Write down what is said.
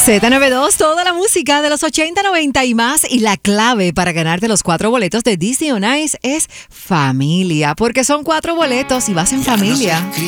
Z92, toda la música de los 80, 90 y más. Y la clave para ganarte los 4 boletos de Disney on Ice es familia, porque son 4 boletos y vas en familia.